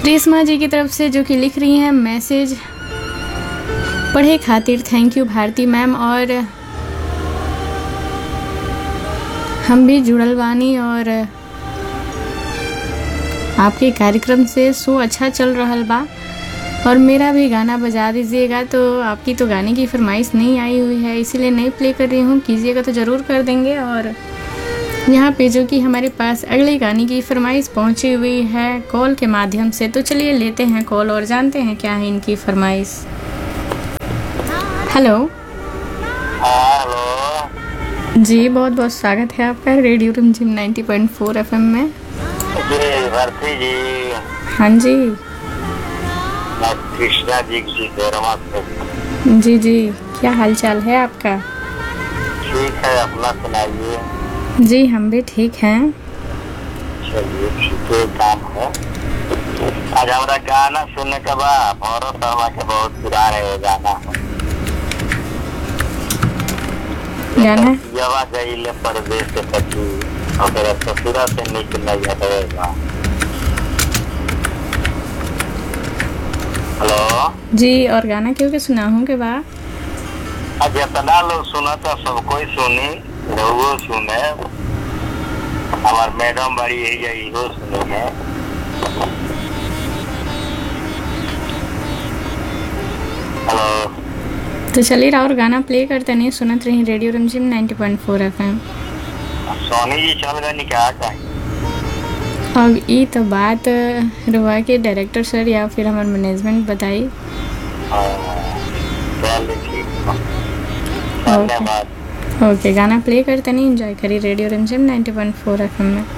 रेशमा जी की तरफ से जो कि लिख रही हैं मैसेज पढ़े खातिर थैंक यू भारती मैम। और हम भी जुड़ल बानी और आपके कार्यक्रम से शो अच्छा चल रहल बा और मेरा भी गाना बजा दीजिएगा। तो आपकी तो गाने की फरमाइश नहीं आई हुई है इसीलिए नहीं प्ले कर रही हूँ, कीजिएगा तो ज़रूर कर देंगे। और यहाँ पे जो कि हमारे पास अगले गाने की फरमाइश पहुँची हुई है कॉल के माध्यम से, तो चलिए लेते हैं कॉल और जानते हैं क्या है इनकी फरमाइश। हेलो। हेलो जी बहुत बहुत स्वागत है आपका रेडियो रिमझिम 90.4 FM में। जी भारती जी। हाँ जी। मैं कृष्णा जी की देरमा से। जी जी, क्या हालचाल है आपका? ठीक है, अपना सुनाइए। जी हम भी ठीक हैं। चलिए ठीक है, काम है। आज हमारा गाना सुनने के बाद भौरव शर्मा के बहुत पुराने है गाना गाना यवा गईले परदेश से सखी और ससुरा से निकल जाएगा। हेलो जी, और गाना क्यों के सुना हूँ के बाद आज इतना लोग सुना तो सब कोई सुनी, लोगों सुने, हमार मैडम बड़ी यही सुने है। हेलो तो चलिए और गाना प्ले करते नहीं सुनत रही रेडियो रिमझिम 90.4 FM। सोनी जी चल गए निकाह का अब ये तो बात रुआ के डायरेक्टर सर या फिर हमारे मैनेजमेंट बताई। धन्यवाद। ओके गाना प्ले करते नहीं, एंजॉय करिए रेडियो रिमझिम 90.4 FM में।